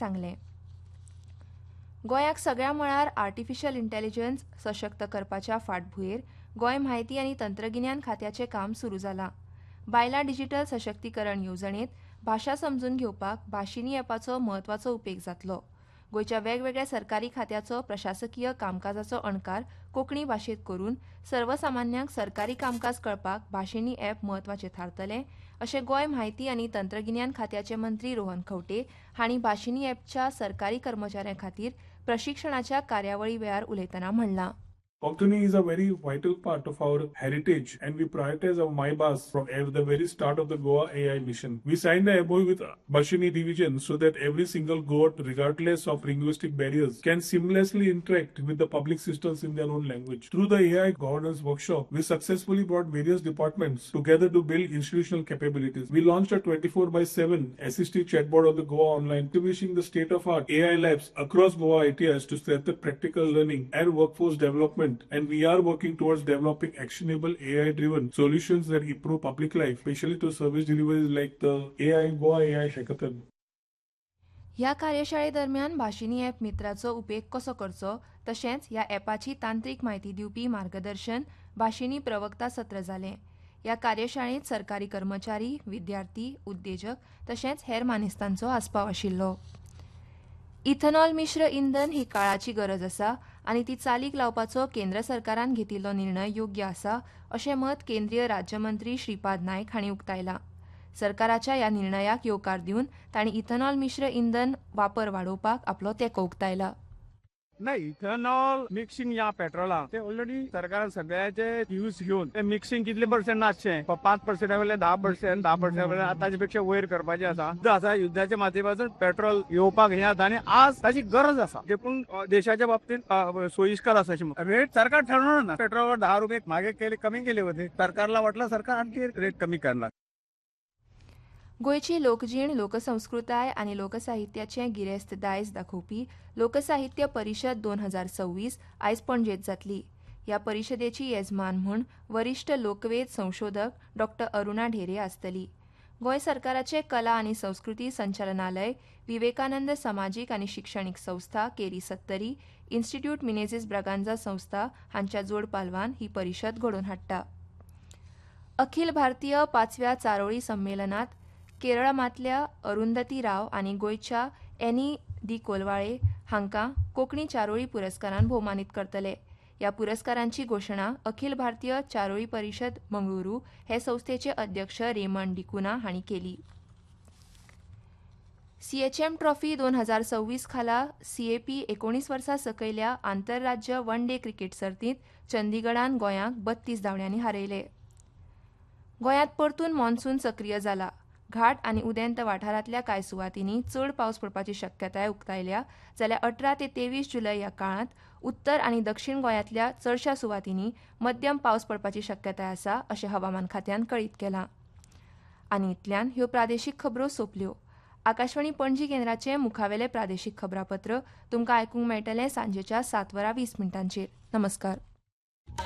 सांगलें. गोंयाक सगळ्या मळार आर्टिफिशियल इंटेलिजन्स सशक्त करपाच्या फाटभुंयेर गोंय म्हायती आनी तंत्रगिन्यान खात्याचें काम सुरू जालां. बायलां डिजिटल सशक्तीकरण येवजणेंत भाशा समजून घेवपाक भाशिनी ॲपाचो म्हत्वाचो उपेग जातलो. गोंयच्या वेगवेगळ्या सरकारी खात्याचो प्रशासकीय कामकाजाचो अणकार कोंकणी भाशेंत करून सर्वसामान्यांक सरकारी कामकाज कळपाक भाशिनी ॲप म्हत्वाचें थारतलें, अशें गोंय म्हायती आनी तंत्रगिन्यान खात्याचे मंत्री रोहन खंवटे हांणी भाशिनी ॲपच्या सरकारी कर्मचाऱ्यां खातीर प्रशिक्षणाच्या कार्यावळी वेळार उलयतना म्हणलां. Konkani is a very vital part of our heritage and we prioritize our MyBhas from the very start of the Goa AI mission. We signed a MOU with Bashini division so that every single Goan, regardless of linguistic barriers, can seamlessly interact with the public systems in their own language. Through the AI governance workshop, we successfully brought various departments together to build institutional capabilities. We launched a 24/7 assistive chatbot on the Goa Online, establishing the state-of-art AI labs across Goa ITS to strengthen practical learning and workforce development. And we are working towards developing actionable AI-driven solutions that improve public life, especially to service deliveries like the Goa AI Hackathon. ह्या कार्यशाळे दरम्यान भाशिनी app मित्राचो उपेग कसो करचो तशेंच ह्या ॲपाची तांत्रीक म्हायती दिवपी मार्गदर्शन भाशिनी प्रवक्ता सत्र जालें. ह्या कार्यशाळेंत सरकारी कर्मचारी, विद्यार्थी, उद्देजक तशेंच हेर मानेस्तांचो आस्पाव आशिल्लो. इथेनॉल मिश्र इंधन ही काळाची गरज आसा आनी ती चालीक लावपाचो केंद्र सरकारान घेतिल्लो निर्णय योग्य आसा अशें मत केंद्रीय राज्यमंत्री श्रीपाद नायक हांणी उक्तायलां. सरकाराच्या ह्या निर्णयाक येवकार दिवन तांणी इथेनॉल मिश्र इंधन वापर वाडोवपाक आपलो तेंको उक्तायला. नाही, इथेनॉल मिक्सिंग या पेट्रोला ते ऑलरेडी सरकार सगळ्याचे यूज घेऊन ते मिक्सिंग कितले पर्सेंट नाचचे 5% वयले 10%, 10% आताच्या पेक्षा वयर करपाचे आसा. युद्धाच्या माध्यमातून पेट्रोल येवपाक हे आता आणि आज ताची गरज आसा, जे पूण देशाच्या बाबतीत सोयीस्कर आसा. रेट सरकार ठरवणार ना. पेट्रोलवर 10 रुपये मागे केले, कमी केले होते. सरकारला वाटलं सरकार आणखी रेट कमी करणार. गोंयची लोकजीण, लोकसंस्कृताय आनी लोकसाहित्याचें गिरेस्त दायज दाखोवपी लोकसाहित्य परिशद 2026 आयज पणजेंत जातली. ह्या परिशदेची येजमान म्हूण वरिश्ठ लोकवेद संशोधक डॉ. अरुणा ढेरे आसतली. गोंय सरकाराचे कला आनी संस्कृती संचालनालय, विवेकानंद सामाजीक आनी शिक्षणीक संस्था केरी 70, इन्स्टिट्यूट मिनेझीस ब्रागांझा संस्था हांच्या जोड पालवान ही परिशद घडोवन हाडटा. अखिल भारतीय 5व्या चारोळी संमेलनात केरळांतल्या अरुंधती राव आनी गोंयच्या एनी दी कोलवाळे हांकां कोंकणी चारोळी पुरस्कारान भोवमानीत करतले. ह्या पुरस्कारांची घोशणा अखिल भारतीय चारोळी परिशद मंगळुरू हे संस्थेचे अध्यक्ष रेमंड डिकुना हांणी केली. CHM ट्रॉफी 2026 खाला CAP 19 वर्सां सकयल्या आंतरराज्य वन डे क्रिकेट सर्तींत चंदीगडान गोंयाक 32 धांवड्यांनी हारयले. गोंयांत परतून मॉन्सून सक्रीय जाला. घाट आनी उदेंत वाठारांतल्या कांय सुवातींनी चड पावस पडपाची शक्यताय उक्तायल्या, जाल्यार 18 ते 23 जुलय ह्या काळांत उत्तर आनी दक्षिण गोंयांतल्या चडशा सुवातींनी मध्यम पावस पडपाची शक्यताय आसा अशें हवामान खात्यान कळीत केलां. आनी इतल्यान ह्यो प्रादेशीक खबरो सोंपल्यो. आकाशवाणी पणजी केंद्राचें मुखावेलें प्रादेशीक खबरापत्र तुमकां आयकूंक मेळटलें सांजेच्या 7:20 नमस्कार.